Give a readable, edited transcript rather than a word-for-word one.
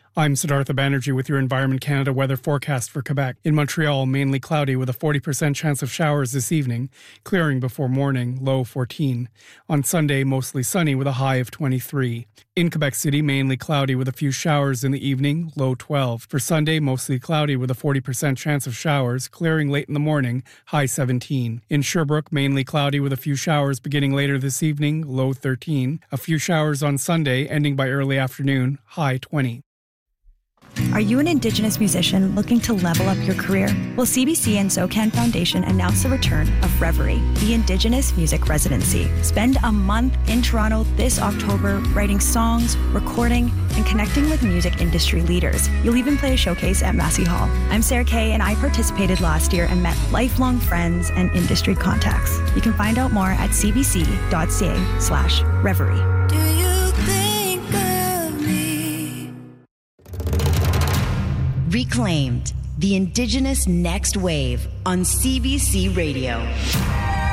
I'm Siddhartha Banerjee with your Environment Canada weather forecast for Quebec. In Montreal, mainly cloudy with a 40% chance of showers this evening, clearing before morning, low 14. On Sunday, mostly sunny with a high of 23. In Quebec City, mainly cloudy with a few showers in the evening, low 12. For Sunday, mostly cloudy with a 40% chance of showers, clearing late in the morning, high 17. In Sherbrooke, mainly cloudy with a few showers beginning later this evening, low 13. A few showers on Sunday, ending by early afternoon, high 20. Are you an Indigenous musician looking to level up your career? Well, CBC and SOCAN Foundation announced the return of Reverie, the Indigenous Music Residency. Spend a month in Toronto this October writing songs, recording, and connecting with music industry leaders. You'll even play a showcase at Massey Hall. I'm Sarah Kay, and I participated last year and met lifelong friends and industry contacts. You can find out more at cbc.ca/reverie. Reclaimed, the Indigenous Next Wave on CBC Radio.